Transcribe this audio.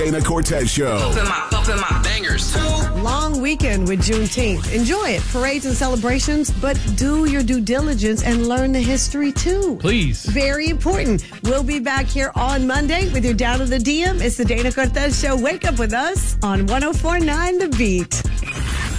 Dana Cortez Show. Bumping my bangers. Long weekend with Juneteenth. Enjoy it. Parades and celebrations, but do your due diligence and learn the history too. Please. Very important. We'll be back here on Monday with your Down to the DM. It's the Dana Cortez Show. Wake up with us on 104.9 The Beat.